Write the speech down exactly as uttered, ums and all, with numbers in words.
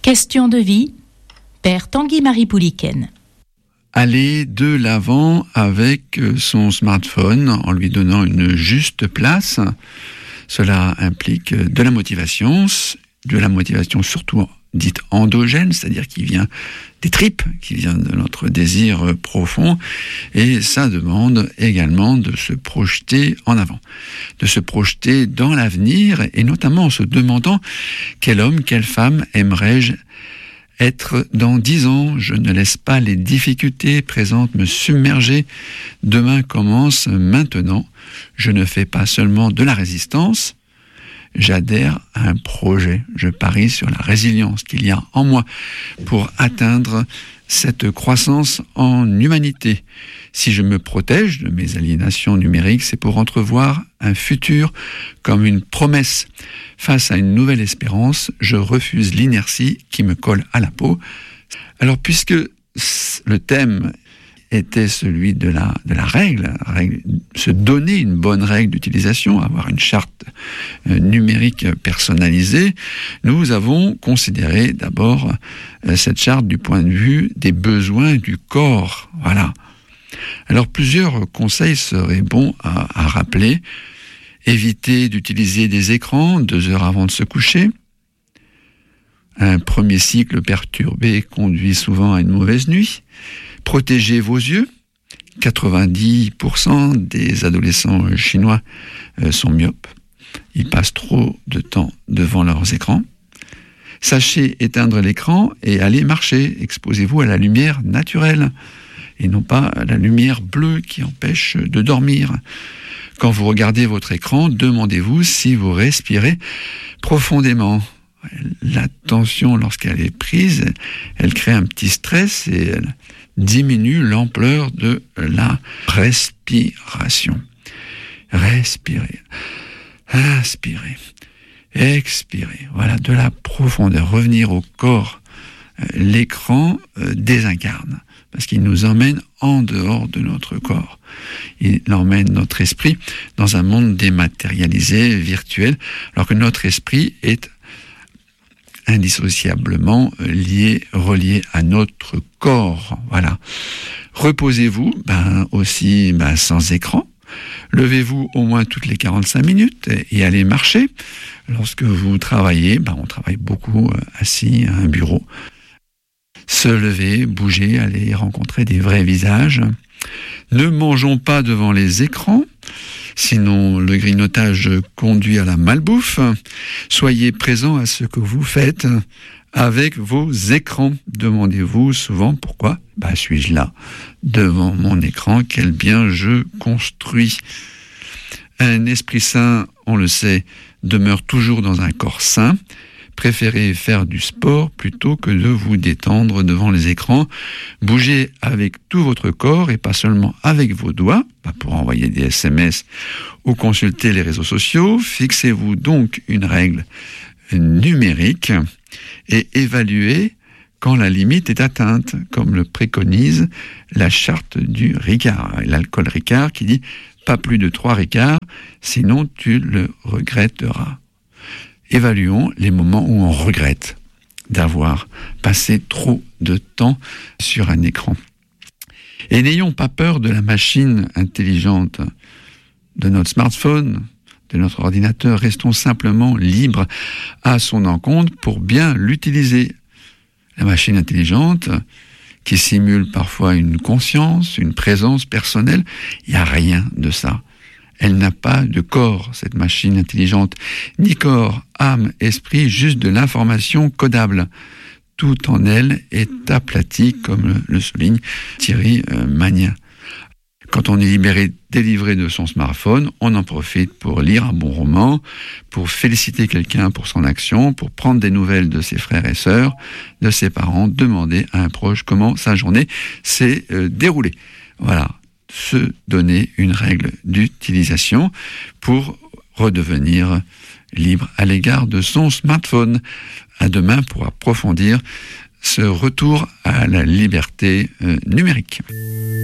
Question de vie, Père Tanguy-Marie Pouliken. Aller de l'avant avec son smartphone en lui donnant une juste place. Cela implique de la motivation, de la motivation surtout dite endogène, c'est-à-dire qui vient des tripes, qui vient de notre désir profond, et ça demande également de se projeter en avant, de se projeter dans l'avenir, et notamment en se demandant quel homme, quelle femme aimerais-je être dans dix ans. Je ne laisse pas les difficultés présentes me submerger. Demain commence maintenant. Je ne fais pas seulement de la résistance, j'adhère à un projet. Je parie sur la résilience qu'il y a en moi pour atteindre cette croissance en humanité. Si je me protège de mes aliénations numériques, c'est pour entrevoir un futur comme une promesse. Face à une nouvelle espérance, je refuse l'inertie qui me colle à la peau. Alors, puisque le thème était celui de la, de la règle, règle, se donner une bonne règle d'utilisation, avoir une charte euh, numérique personnalisée, nous avons considéré d'abord euh, cette charte du point de vue des besoins du corps. Voilà. Alors plusieurs conseils seraient bons à, à rappeler. Éviter d'utiliser des écrans deux heures avant de se coucher. Un premier cycle perturbé conduit souvent à une mauvaise nuit. Protégez vos yeux. quatre-vingt-dix pour cent des adolescents chinois sont myopes. Ils passent trop de temps devant leurs écrans. Sachez éteindre l'écran et allez marcher. Exposez-vous à la lumière naturelle et non pas à la lumière bleue qui empêche de dormir. Quand vous regardez votre écran, demandez-vous si vous respirez profondément. La tension, lorsqu'elle est prise, elle crée un petit stress et elle diminue l'ampleur de la respiration. Respirez, inspirez, expirez. Voilà, de la profondeur, revenir au corps. L'écran euh, désincarne, parce qu'il nous emmène en dehors de notre corps. Il emmène notre esprit dans un monde dématérialisé, virtuel, alors que notre esprit est indissociablement lié, relié à notre corps. Voilà. Reposez-vous, ben aussi ben sans écran. Levez-vous au moins toutes les quarante-cinq minutes et allez marcher. Lorsque vous travaillez, ben on travaille beaucoup assis à un bureau. Se lever, bouger, aller rencontrer des vrais visages. Ne mangeons pas devant les écrans, sinon le grignotage conduit à la malbouffe. Soyez présent à ce que vous faites avec vos écrans. Demandez-vous souvent pourquoi bah, suis-je là, devant mon écran, quel bien je construis. Un esprit sain, on le sait, demeure toujours dans un corps sain. Préférez faire du sport plutôt que de vous détendre devant les écrans. Bougez avec tout votre corps et pas seulement avec vos doigts, pas pour envoyer des S M S ou consulter les réseaux sociaux. Fixez-vous donc une règle numérique et évaluez quand la limite est atteinte, comme le préconise la charte du Ricard, l'alcool Ricard qui dit « pas plus de trois Ricards, sinon tu le regretteras ». Évaluons les moments où on regrette d'avoir passé trop de temps sur un écran. Et n'ayons pas peur de la machine intelligente, de notre smartphone, de notre ordinateur. Restons simplement libres à son encontre pour bien l'utiliser. La machine intelligente, qui simule parfois une conscience, une présence personnelle, il n'y a rien de ça. Elle n'a pas de corps, cette machine intelligente, ni corps, âme, esprit, juste de l'information codable. Tout en elle est aplati, comme le souligne Thierry Magnin. Quand on est libéré, délivré de son smartphone, on en profite pour lire un bon roman, pour féliciter quelqu'un pour son action, pour prendre des nouvelles de ses frères et sœurs, de ses parents, demander à un proche comment sa journée s'est euh, déroulée. Voilà. Se donner une règle d'utilisation pour redevenir libre à l'égard de son smartphone. À demain pour approfondir ce retour à la liberté euh, numérique.